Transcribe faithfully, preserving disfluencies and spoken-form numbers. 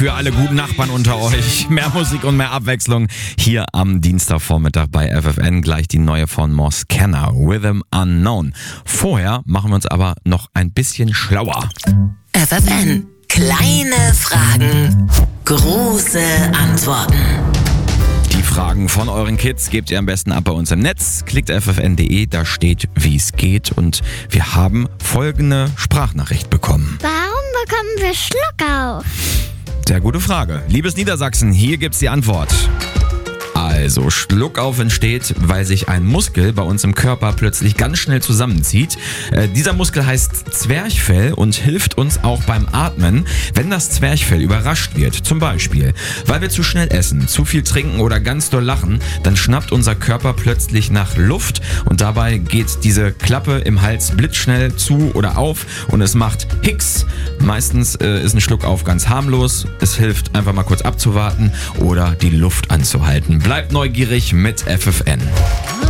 für alle guten Nachbarn unter euch. Mehr Musik und mehr Abwechslung hier am Dienstagvormittag bei F F N. Gleich die neue von Moss Kenner, Rhythm Unknown. Vorher machen wir uns aber noch ein bisschen schlauer. F F N. Kleine Fragen, große Antworten. Die Fragen von euren Kids gebt ihr am besten ab bei uns im Netz. Klickt f f n punkt d e, da steht, wie es geht. Und wir haben folgende Sprachnachricht bekommen. Warum bekommen wir Schluckauf? Sehr gute Frage. Liebes Niedersachsen, hier gibt's die Antwort. Also, Schluckauf entsteht, weil sich ein Muskel bei uns im Körper plötzlich ganz schnell zusammenzieht. Äh, dieser Muskel heißt Zwerchfell und hilft uns auch beim Atmen, wenn das Zwerchfell überrascht wird. Zum Beispiel, weil wir zu schnell essen, zu viel trinken oder ganz doll lachen, dann schnappt unser Körper plötzlich nach Luft und dabei geht diese Klappe im Hals blitzschnell zu oder auf und es macht Hicks. Meistens äh, ist ein Schluckauf ganz harmlos. Es hilft einfach mal kurz abzuwarten oder die Luft anzuhalten. Bleibt neugierig mit F F N.